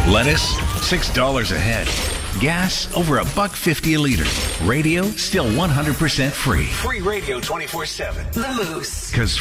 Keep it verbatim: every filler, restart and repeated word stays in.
Lettuce, six dollars a head. Gas, over a buck fifty a liter. Radio, still one hundred percent free. Free radio twenty-four seven. The Moose. Because